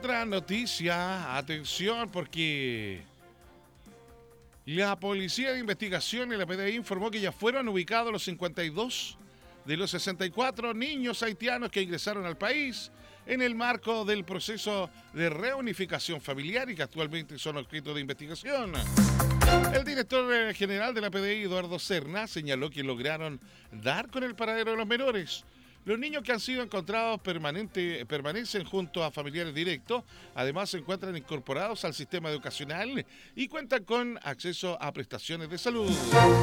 otra noticia, atención, porque la Policía de Investigación y la PDI informó que ya fueron ubicados los 52 de los 64 niños haitianos que ingresaron al país en el marco del proceso de reunificación familiar y que actualmente son objeto de investigación. El director general de la PDI, Eduardo Serna, señaló que lograron dar con el paradero de los menores. Los niños que han sido encontrados permanecen junto a familiares directos, además se encuentran incorporados al sistema educacional y cuentan con acceso a prestaciones de salud.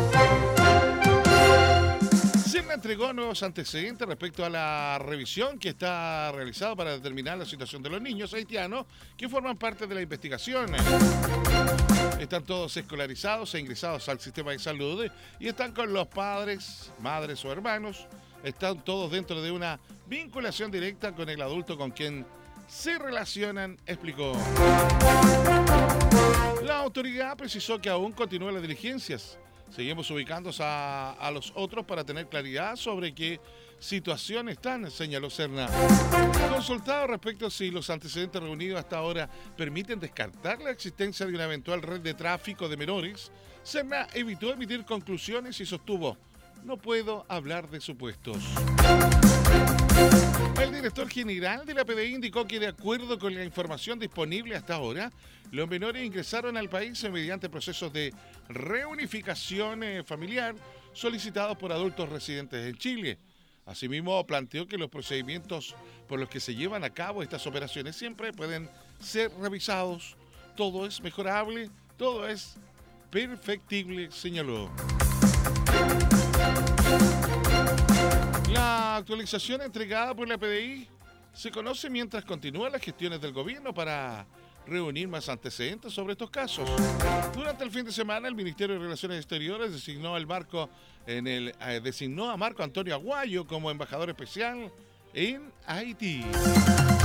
Serna entregó nuevos antecedentes respecto a la revisión que está realizada para determinar la situación de los niños haitianos que forman parte de la investigación. Están todos escolarizados e ingresados al sistema de salud y están con los padres, madres o hermanos. Están todos dentro de una vinculación directa con el adulto con quien se relacionan, explicó. La autoridad precisó que aún continúan las diligencias. Seguimos ubicando a los otros para tener claridad sobre qué situación están, señaló Serna. Consultado respecto a si los antecedentes reunidos hasta ahora permiten descartar la existencia de una eventual red de tráfico de menores, Serna evitó emitir conclusiones y sostuvo: no puedo hablar de supuestos. El director general de la PDI indicó que de acuerdo con la información disponible hasta ahora, los menores ingresaron al país mediante procesos de reunificación familiar solicitados por adultos residentes en Chile. Asimismo, planteó que los procedimientos por los que se llevan a cabo estas operaciones siempre pueden ser revisados. Todo es mejorable, todo es perfectible, señaló. La actualización entregada por la PDI se conoce mientras continúan las gestiones del gobierno para reunir más antecedentes sobre estos casos. Durante el fin de semana, el Ministerio de Relaciones Exteriores designó a Marco Antonio Aguayo como embajador especial en Haití.